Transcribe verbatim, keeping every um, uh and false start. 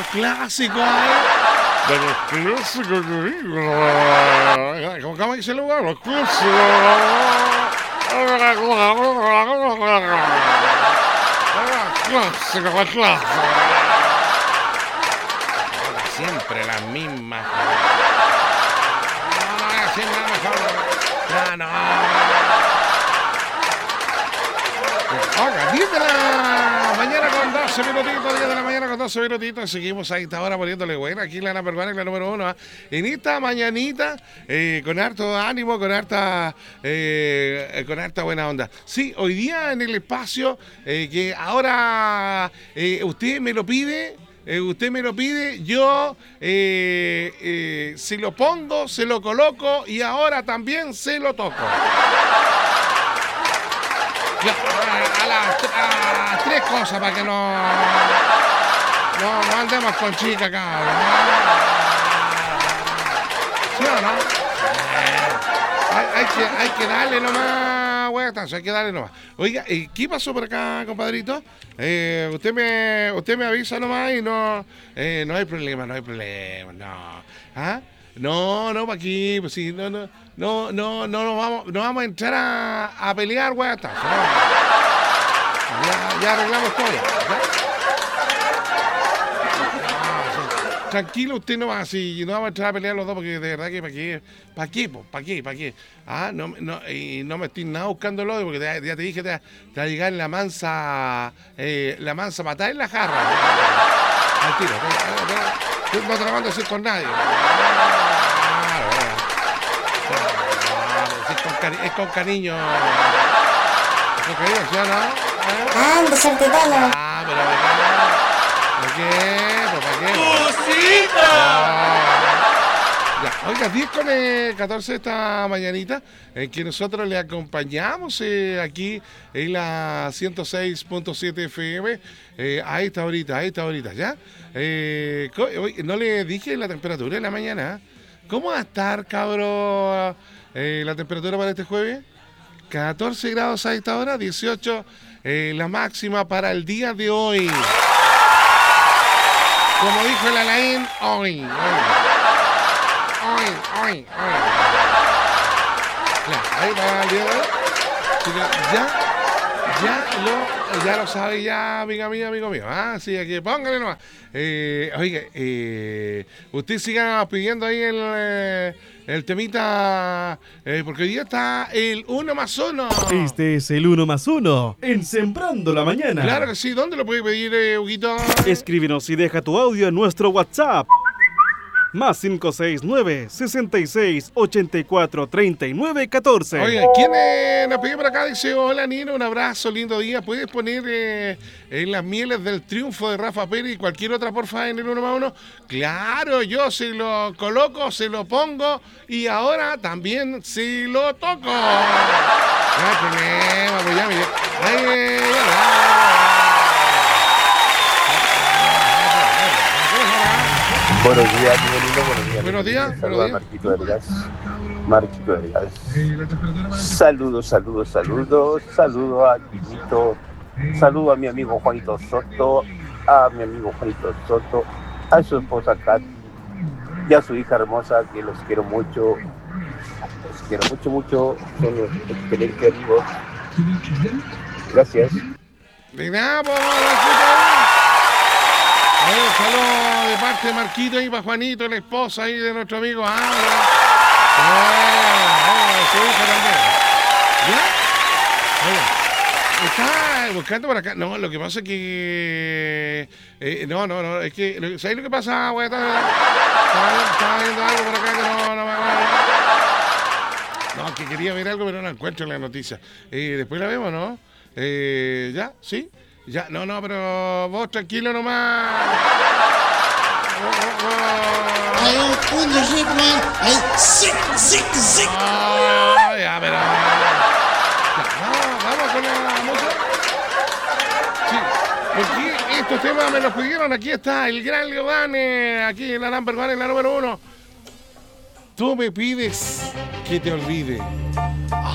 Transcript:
clásicos, ¿eh? De los clásicos, ¿cómo, cómo dice el lugar? Los clásicos. Clásico, clásico. Siempre las mismas. No, no, así no mejor. No, no. Oiga, diez de la mañana con doce minutitos, diez de la mañana con doce minutitos. Seguimos ahí esta hora poniéndole buena. Aquí la number one, la número uno. ¿eh? En esta mañanita, eh, con harto ánimo, con harta, eh, con harta buena onda. Sí, hoy día en el espacio, eh, que ahora eh, usted me lo pide. Eh, usted me lo pide, yo eh, eh, se lo pongo, se lo coloco y ahora también se lo toco. Ya, a, a, las, a las tres cosas para que no, no, no andemos con chica acá. ¿Sí o no? Hay, hay, que, hay que darle nomás, huevetazo, hay que darle nomás. Oiga, ¿qué pasó por acá, compadrito? Eh, usted me usted me avisa nomás y no, eh, no hay problema, no hay problema, no. ¿Ah? No, no, para aquí, pues sí, no, no, no, no, no, no vamos, no vamos a entrar a, a pelear, huevetazo. No. Ya, ya arreglamos todo, ya. Tranquilo, usted no va así, no vamos a entrar a pelear los dos porque de verdad que para qué, para qué, para qué, para qué. Ah, no, no, y no me estoy nada buscando el odio porque te, ya te dije, te, te va a llegar la mansa, eh, la mansa matar en la jarra. Al tiro, te, te, te, no te lo mando a decir con nadie. Es con, cari es con cariño. Es con cariño, ¿sí o no? Ah, de Santitana. Ah, pero ¿para qué? ¿Para qué? ¡Cosita! Ya, oiga, diez con eh, catorce esta mañanita, en que nosotros le acompañamos eh, aquí en la ciento seis punto siete F M, eh, a esta horita, a esta horita, ¿ya? Eh, no le dije la temperatura en la mañana. ¿Cómo va a estar, cabro, eh, la temperatura para este jueves? catorce grados a esta hora, dieciocho eh, la máxima para el día de hoy. Como dijo el Alain, hoy, hoy. Hoy, hoy, hoy. Ya, ahí va el día de hoy. Ya, ya lo, ya lo sabe ya, amiga mía, amigo mío. Ah, sí, aquí, póngale nomás. Eh, oiga, eh, usted siga pidiendo ahí el, eh, el temita, eh, porque hoy día está el uno más uno. Este es el uno más uno en Sembrando la Mañana. Claro que sí, ¿dónde lo puede pedir, eh, Huguito? Escríbenos y deja tu audio en nuestro WhatsApp. Más cinco seis nueve, sesenta y seis, ochenta y cuatro, treinta y nueve, catorce. Oye, ¿quién eh, nos pide por acá? Dice, hola Nino, un abrazo, lindo día. ¿Puedes poner eh, en las mieles del triunfo de Rafa Pérez y cualquier otra, porfa, en el uno más uno? Claro, yo se lo coloco, se lo pongo y ahora también se lo toco. No hay problema, pues ya, mira. Ay, eh, Buenos días, bienvenido, buenos días. Buenos días, buenos días. Marquito Delgado. Marquito Delgado. Saludos, saludos, saludos. Saludo a Quimito. Saludo a mi amigo Juanito Soto. A mi amigo Juanito Soto. A su esposa Katy. Y a su hija hermosa, que los quiero mucho. Los quiero mucho, mucho. Son los excelentes amigos. Gracias. De nada, por un saludo de parte de Marquito y para Juanito, la esposa ahí de nuestro amigo Álvaro. Ah, su hija también. ¿Ya? Oye, está buscando por acá. No, lo que pasa es que. Eh, no, no, no. Es que. ¿Sabes lo que pasa, güey? Estaba, estaba viendo algo por acá que no, no me. No, que quería ver algo, pero no encuentro en la noticia. Eh, después la vemos, ¿no? Eh, ¿Ya? ¿Sí? Ya, no, no, pero vos tranquilo nomás. Hay un puño, Rickman. Hay zic, zic, zic. Oh, ya, pero. Ya, vamos, vamos con la música. Sí, porque estos temas me los pidieron. Aquí está el gran Leodane. Aquí en la number one, en la número uno. Tú me pides que te olvide.